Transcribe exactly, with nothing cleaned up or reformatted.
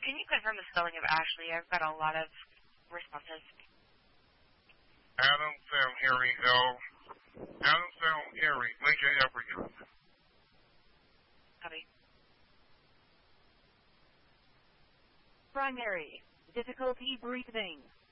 Can you confirm the spelling of Ashley? I've got a lot of responses. Adam, Sam, Harry, L. Adam, Sam, Harry, Lincoln, Africa. Copy. Primary. Difficulty breathing.